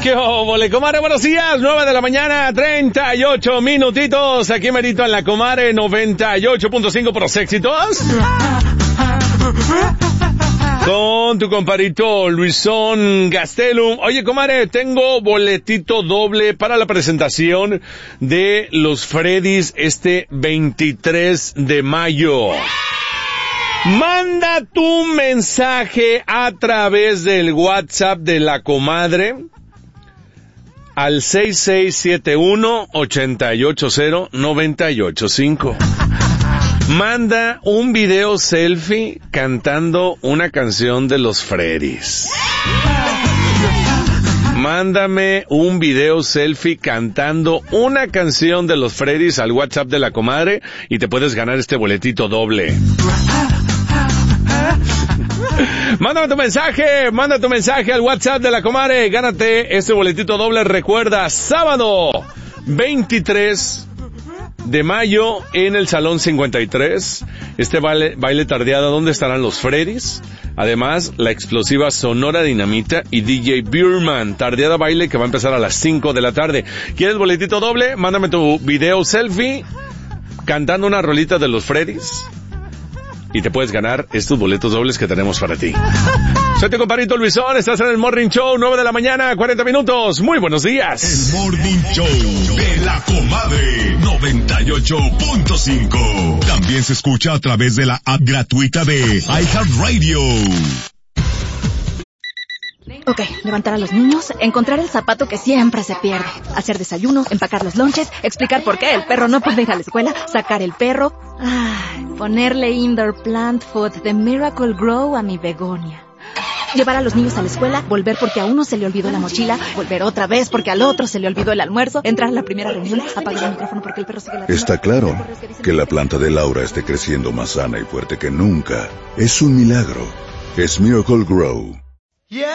¡Qué óvole, comadre! Buenos días, 9 de la mañana, 38 minutitos. Aquí merito en la comadre 98.5 por los éxitos. Con tu compadrito Luisón Gastelum. Oye, comadre, tengo boletito doble para la presentación de los Freddys este 23 de mayo. Manda tu mensaje a través del WhatsApp de la comadre al 6671-880-985. Manda un video selfie cantando una canción de los Freddys. Mándame un video selfie cantando una canción de los Freddys al WhatsApp de la comadre y te puedes ganar este boletito doble. Manda tu mensaje al WhatsApp de la comadre, gánate este boletito doble. Recuerda, sábado 23 de mayo en el Salón 53, este baile tardeada donde estarán los Freddys, además la explosiva Sonora Dinamita y DJ Bierman, tardeada baile que va a empezar a las 5 de la tarde. ¿Quieres boletito doble? Mándame tu video selfie cantando una rolita de los Freddys y te puedes ganar estos boletos dobles que tenemos para ti. Soy tu compadrito Luisón, estás en el Morning Show, 9 de la mañana, 40 minutos. Muy buenos días. El Morning Show de la comadre 98.5. También se escucha a través de la app gratuita de iHeartRadio. Ok, levantar a los niños, encontrar el zapato que siempre se pierde, hacer desayuno, empacar los lonches, explicar por qué el perro no puede ir a la escuela, sacar el perro, ponerle indoor plant food de Miracle Grow a mi begonia. Llevar a los niños a la escuela, volver porque a uno se le olvidó la mochila, volver otra vez porque al otro se le olvidó el almuerzo, entrar a la primera reunión, apagar el micrófono porque el perro sigue ladrando. Está claro que la planta de Laura esté creciendo más sana y fuerte que nunca. Es un milagro. Es Miracle Grow.